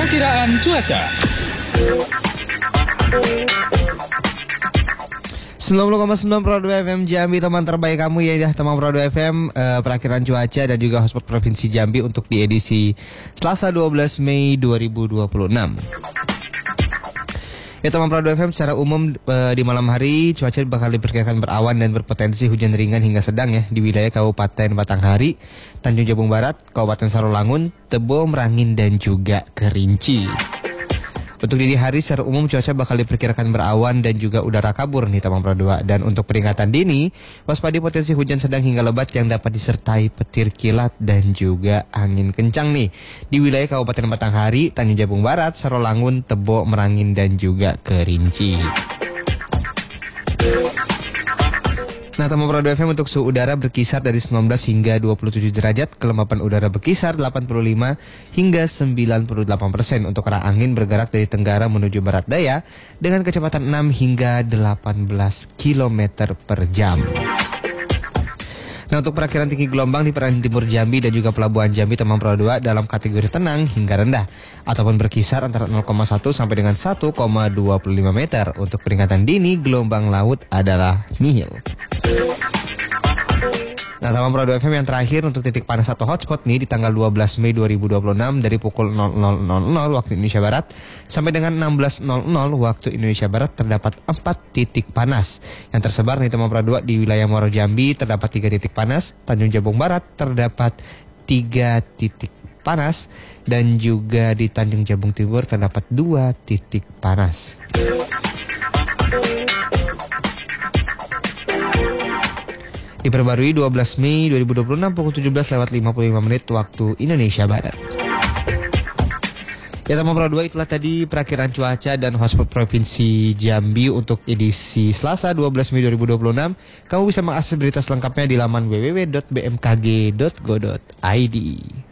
Perkiraan cuaca. 90,9 Pro 2 FM Jambi, teman terbaik kamu ya teman Pro 2 FM. Perakhiran cuaca dan juga Hotspot Provinsi Jambi untuk di edisi Selasa 12 Mei 2026. Ya teman Pro 2 FM, secara umum di malam hari cuaca bakal diperkirakan berawan dan berpotensi hujan ringan hingga sedang ya di wilayah Kabupaten Batanghari, Tanjung Jabung Barat, Kabupaten Sarolangun, Tebo, Merangin dan juga Kerinci. Untuk dini hari secara umum cuaca bakal diperkirakan berawan dan juga udara kabur nih teman Pro 2. Dan untuk peringatan dini, waspadi potensi hujan sedang hingga lebat yang dapat disertai petir kilat dan juga angin kencang nih di wilayah Kabupaten Batanghari, Tanjung Jabung Barat, Sarolangun, Tebo, Merangin dan juga Kerinci. Nah, teman Pro 2 FM, untuk suhu udara berkisar dari 19 hingga 27 derajat, kelembapan udara berkisar 85 hingga 98%. Untuk arah angin bergerak dari tenggara menuju barat daya dengan kecepatan 6 hingga 18 km per jam. Nah, untuk perakhiran tinggi gelombang di perairan timur Jambi dan juga pelabuhan Jambi teman Pro 2 dalam kategori tenang hingga rendah ataupun berkisar antara 0,1 sampai dengan 1,25 meter. Untuk peringatan dini, gelombang laut adalah nihil. Nah, teman Pro 2 FM, yang terakhir untuk titik panas atau hotspot nih di tanggal 12 Mei 2026 dari pukul 00.00 waktu Indonesia Barat sampai dengan 16.00 waktu Indonesia Barat terdapat 4 titik panas yang tersebar nih teman Pro 2. Di wilayah Muaro Jambi terdapat 3 titik panas, Tanjung Jabung Barat terdapat 3 titik panas dan juga di Tanjung Jabung Timur terdapat 2 titik panas. Diperbarui 12 Mei 2026 pukul 17:55 waktu Indonesia Barat. Ya teman Pro 2, itulah tadi perakhiran cuaca dan hotspot Provinsi Jambi untuk edisi Selasa 12 Mei 2026. Kamu bisa mengakses berita selengkapnya di laman www.bmkg.go.id.